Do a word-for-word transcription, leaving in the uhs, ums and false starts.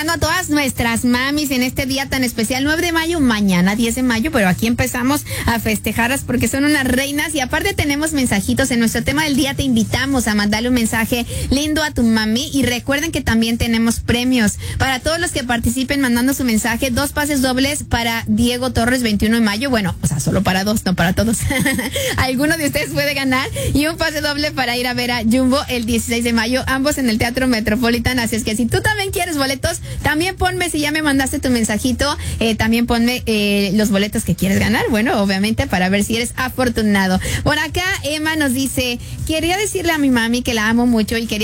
felicitando a todas nuestras mamis en este día tan especial, nueve de mayo, mañana diez de mayo, pero aquí empezamos a festejarlas porque son unas reinas y aparte tenemos mensajitos en nuestro tema del día. Te invitamos a mandarle un mensaje lindo a tu mami y recuerden que también tenemos premios para todos los que participen mandando su mensaje, dos pases dobles para Diego Torres veintiuno de mayo, bueno, o sea, solo para dos, no para todos. Alguno de ustedes puede ganar y un pase doble para ir a ver a Jumbo el dieciséis de mayo, ambos en el Teatro Metropolitan. Así es que si tú también quieres boletos, también ponme, si ya me mandaste tu mensajito, eh, también ponme eh, los boletos que quieres ganar, bueno, obviamente para ver si eres afortunado. Por acá Emma nos dice, quería decirle a mi mami que la amo mucho y quería